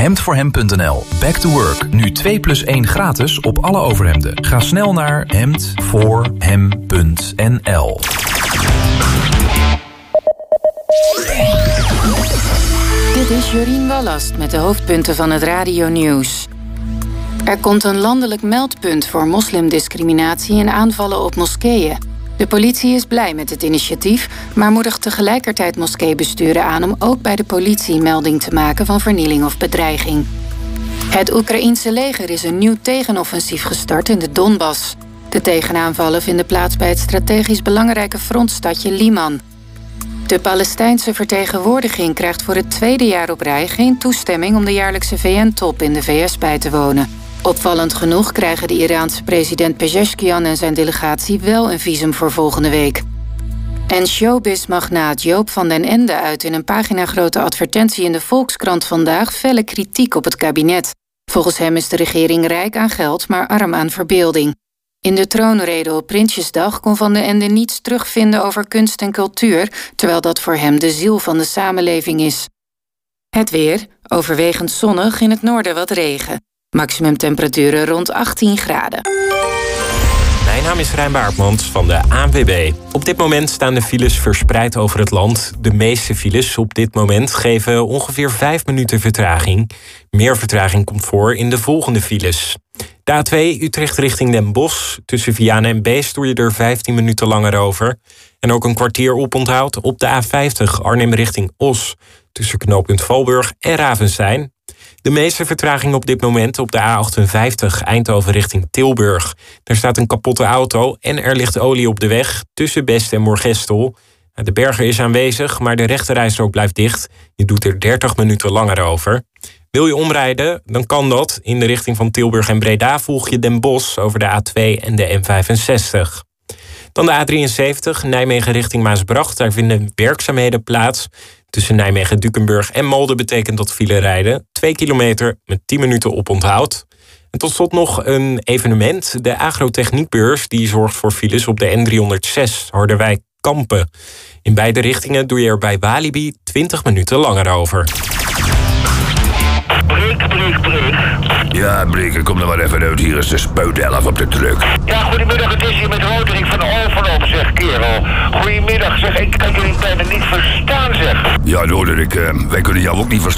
hemdvoorhem.nl. Back to work. Nu 2+1 gratis op alle overhemden. Ga snel naar hemdvoorhem.nl. Dit is Jorien Wallast met de hoofdpunten van het radionieuws. Er komt een landelijk meldpunt voor moslimdiscriminatie en aanvallen op moskeeën. De politie is blij met het initiatief, maar moedigt tegelijkertijd moskeebesturen aan om ook bij de politie melding te maken van vernieling of bedreiging. Het Oekraïense leger is een nieuw tegenoffensief gestart in de Donbass. De tegenaanvallen vinden plaats bij het strategisch belangrijke frontstadje Liman. De Palestijnse vertegenwoordiging krijgt voor het tweede jaar op rij geen toestemming om de jaarlijkse VN-top in de VS bij te wonen. Opvallend genoeg krijgen de Iraanse president Pezeshkian en zijn delegatie wel een visum voor volgende week. En showbiz-magnaat Joop van den Ende uit in een paginagrote advertentie in de Volkskrant vandaag felle kritiek op het kabinet. Volgens hem is de regering rijk aan geld, maar arm aan verbeelding. In de troonrede op Prinsjesdag kon Van den Ende niets terugvinden over kunst en cultuur, terwijl dat voor hem de ziel van de samenleving is. Het weer, overwegend zonnig, in het noorden wat regen. Maximumtemperaturen rond 18 graden. Mijn naam is Rijn Baartmans van de ANWB. Op dit moment staan de files verspreid over het land. De meeste files op dit moment geven ongeveer 5 minuten vertraging. Meer vertraging komt voor in de volgende files. De A2 Utrecht richting Den Bosch. Tussen Vianen en Beest doe je er 15 minuten langer over. En ook een kwartier oponthoud op de A50 Arnhem richting Os. Tussen knooppunt Valburg en Ravenstein. De meeste vertraging op dit moment op de A58 Eindhoven richting Tilburg. Er staat een kapotte auto en er ligt olie op de weg tussen Best en Moergestel. De berger is aanwezig, maar de rechterrijstrook blijft dicht. Je doet er 30 minuten langer over. Wil je omrijden, dan kan dat. In de richting van Tilburg en Breda volg je Den Bosch over de A2 en de N65. Dan de A73 Nijmegen richting Maasbracht. Daar vinden werkzaamheden plaats. Tussen Nijmegen-Dukenburg en Malden betekent dat file rijden. 2 kilometer met 10 minuten oponthoud. En tot slot nog een evenement. De Agrotechniekbeurs die zorgt voor files op de N306 Harderwijk-Kampen. In beide richtingen doe je er bij Walibi 20 minuten langer over. Breek. Ja, Breek, kom er maar even uit. Hier is de spuitelf op de truck. Ja, goedemiddag, het is hier met Roderick van Overloop, zeg, kerel. Goedemiddag, zeg, ik kan jullie bijna niet verstaan, zeg. Ja, Roderick, wij kunnen jou ook niet verstaan.